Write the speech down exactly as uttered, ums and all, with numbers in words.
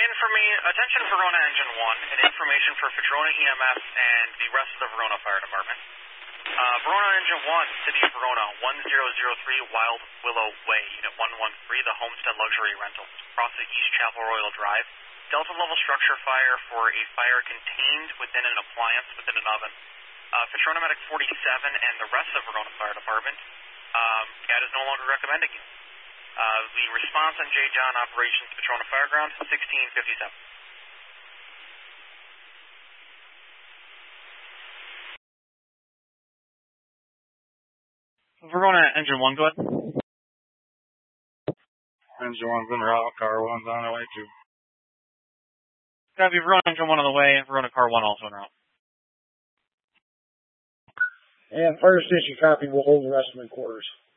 informa- attention Verona Engine one, and information for Verona E M S and the rest of the Verona Fire Department. Uh, Verona Engine one, City of Verona, one zero zero three Wild Willow Way, Unit one one three, the Homestead Luxury Rentals, across the East Chapel Royal Drive. Delta level structure fire for a fire contained within an appliance within an oven. Uh, Verona Medic forty-seven and the rest of Verona Fire Department, um, C A D is no longer recommending you. Uh, the response on J. John Operations Verona Fireground, sixteen fifty-seven. Verona Engine one, go ahead. Engine one's en route, car one's on the way too. Copy, Verona Engine one on the way, Verona Car one also en route. And fire station copy, will hold the rest of my quarters.